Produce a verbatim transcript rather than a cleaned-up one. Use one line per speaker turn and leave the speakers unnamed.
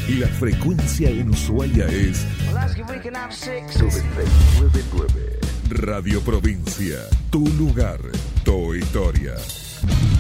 La frecuencia en Ushuaia es noventa y nueve punto nueve. Radio Provincia, tu lugar, tu historia.